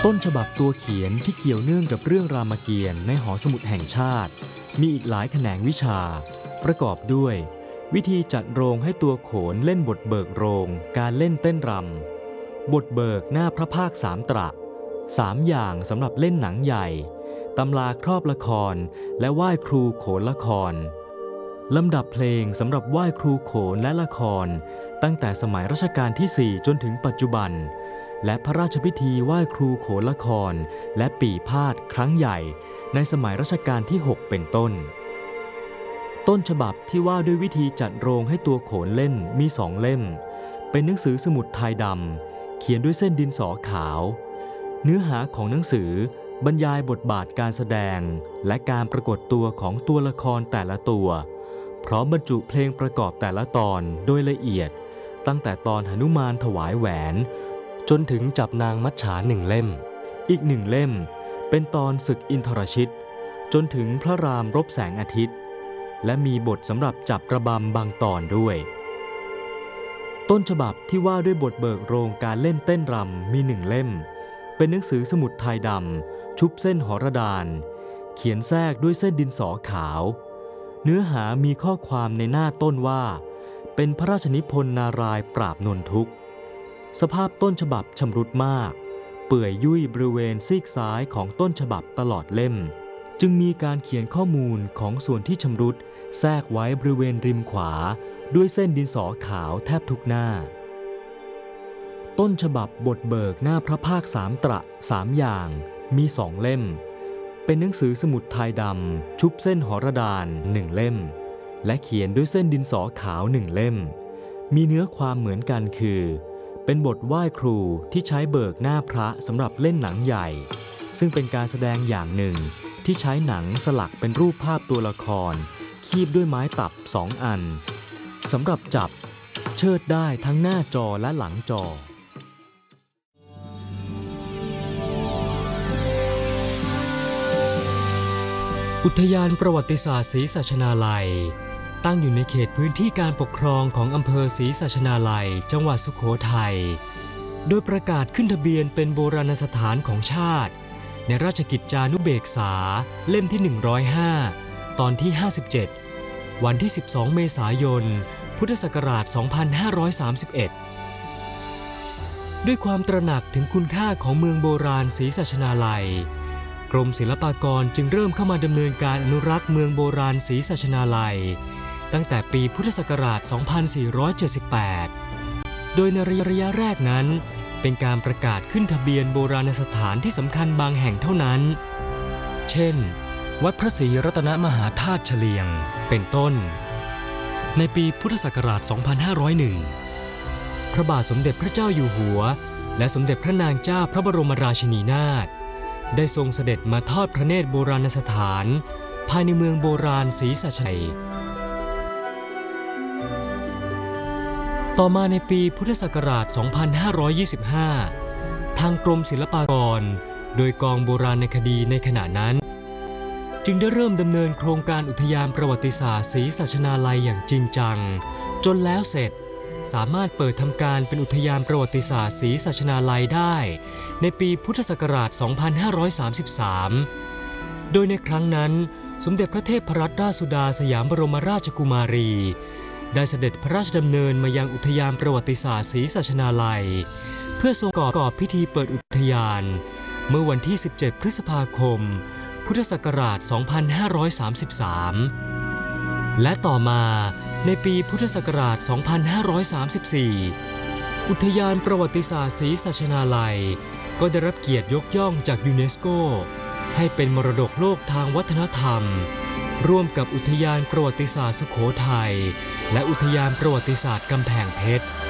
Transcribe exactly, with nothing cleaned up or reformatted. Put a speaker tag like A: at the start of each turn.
A: ต้นฉบับตัวเขียนที่เกี่ยวเนื่องกับเรื่องรามเกียรติ์ในหอสมุดแห่งชาติมีอีกหลายแขนงวิชาประกอบด้วยวิธีจัดโรงให้ตัวโขนเล่นบทเบิกโรงการเล่นเต้นรำบทเบิกหน้าพระภาคสามตระสามอย่างสำหรับเล่นหนังใหญ่ตำราครอบละครและไหว้ครูโขนละครลำดับเพลงสำหรับไหว้ครูโขนและละครตั้งแต่สมัยรัชกาลที่สี่จนถึงปัจจุบันและพระราชพิธีไหว้ครูโขนละครและปี่พาทย์ครั้งใหญ่ในสมัยรัชกาลที่หกเป็นต้นต้นฉบับที่ว่าด้วยวิธีจัดโรงให้ตัวโขนเล่นมีสองเล่มเป็นหนังสือสมุดไทยดำเขียนด้วยเส้นดินสอขาวเนื้อหาของหนังสือบรรยายบทบาทการแสดงและการปรากฏตัวของตัวละครแต่ละตัวพร้อมบรรจุเพลงประกอบแต่ละตอนโดยละเอียดตั้งแต่ตอนหนุมานถวายแหวนจนถึงจับนางมัจฉาหนึ่งเล่มอีกหนึ่งเล่มเป็นตอนศึกอินทรชิตจนถึงพระรามรบแสงอาทิตย์และมีบทสำหรับจับระบำบางตอนด้วยต้นฉบับที่ว่าด้วยบทเบิกโรงการเล่นเต้นรำมีหนึ่งเล่มเป็นหนังสือสมุดไทยดำชุบเส้นหรดานเขียนแทรกด้วยเส้นดินสอขาวเนื้อหามีข้อความในหน้าต้นว่าเป็นพระราชนิพนธ์นารายณ์ปราบนนทุกข์สภาพต้นฉบับชำรุดมากเปื่อยยุ่ยบริเวณซีกซ้ายของต้นฉบับตลอดเล่มจึงมีการเขียนข้อมูลของส่วนที่ชำรุดแทรกไว้บริเวณริมขวาด้วยเส้นดินสอขาวแทบทุกหน้าต้นฉบับบทเบิกหน้าพระภาคสามตระสามอย่างมีสองเล่มเป็นหนังสือสมุดไทยดำชุบเส้นหรดานหนึ่งเล่มและเขียนด้วยเส้นดินสอขาวหนึ่งเล่มมีเนื้อความเหมือนกันคือเป็นบทไหว้ครูที่ใช้เบิกหน้าพระสำหรับเล่นหนังใหญ่ซึ่งเป็นการแสดงอย่างหนึ่งที่ใช้หนังสลักเป็นรูปภาพตัวละครคีบด้วยไม้ตับสองอันสำหรับจับเชิดได้ทั้งหน้าจอและหลังจออุทยานประวัติศาสตร์ศรีสัชนาลัยตั้งอยู่ในเขตพื้นที่การปกครองของอำเภอศรีสัชนาลัยจังหวัดสุโขทัยโดยประกาศขึ้นทะเบียนเป็นโบราณสถานของชาติในราชกิจจานุเบกษาเล่มที่หนึ่งร้อยห้าตอนที่ห้าสิบเจ็ดวันที่สิบสองเมษายนพุทธศักราชสองพันห้าร้อยสามสิบเอ็ดด้วยความตระหนักถึงคุณค่าของเมืองโบราณศรีสัชนาลัยกรมศิลปากรจึงเริ่มเข้ามาดำเนินการอนุรักษ์เมืองโบราณศรีสัชนาลัยตั้งแต่ปีพุทธศักราชสองพันสี่ร้อยเจ็ดสิบแปดโดยในระยะแรกนั้นเป็นการประกาศขึ้นทะเบียนโบราณสถานที่สำคัญบางแห่งเท่านั้นเช่นวัดพระศรีรัตนมหาธาตุเฉลียงเป็นต้นในปีพุทธศักราชสองพันห้าร้อยเอ็ดพระบาทสมเด็จพระเจ้าอยู่หัวและสมเด็จพระนางเจ้าพระบรมราชินีนาถได้ทรงเสด็จมาทอดพระเนตรโบราณสถานภายในเมืองโบราณศรีสัชนาลัยต่อมาในปีพุทธศักราชสองพันห้าร้อยยี่สิบห้าทางกรมศิลปากรโดยกองโบราณคดีในขณะนั้นจึงได้เริ่มดำเนินโครงการอุทยานประวัติศาสตร์ศรีสัชนาลัยอย่างจริงจังจนแล้วเสร็จสามารถเปิดทำการเป็นอุทยานประวัติศาสตร์ศรีสัชนาลัยได้ในปีพุทธศักราชสองพันห้าร้อยสามสิบสามโดยในครั้งนั้นสมเด็จพระเทพรัตนราชสุดาสยามบรมราชกุมารีได้เสด็จพระราชดำเนินมายังอุทยานประวัติศาสตร์ศรีสัชนาลัยเพื่อทรงประกอบพิธีเปิดอุทยานเมื่อวันที่สิบเจ็ดพฤษภาคมพุทธศักราชสองพันห้าร้อยสามสิบสามและต่อมาในปีพุทธศักราชสองพันห้าร้อยสามสิบสี่อุทยานประวัติศาสตร์ศรีสัชนาลัยก็ได้รับเกียรติยกย่องจากยูเนสโกให้เป็นมรดกโลกทางวัฒนธรรมร่วมกับอุทยานประวัติศาสตร์สุโขทัยและอุทยานประวัติศาสตร์กำแพงเพชร